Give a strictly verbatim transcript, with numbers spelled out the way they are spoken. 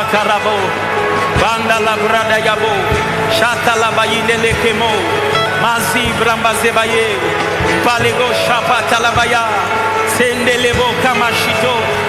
karabo. Banda la brada yabo. Chata la bayile le kemo. Mazi bramba zebaye. Palego shapata la baya. Sendelebo kamashito.